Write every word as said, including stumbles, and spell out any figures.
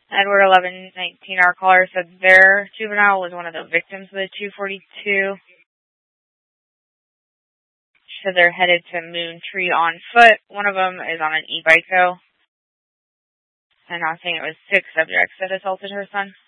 Edward eleven nineteen, our caller said their juvenile was one of the victims of the two forty-two. So they're headed to Moon Tree on foot. One of them is on an e-bike, though. And I was saying it was six subjects that assaulted her son.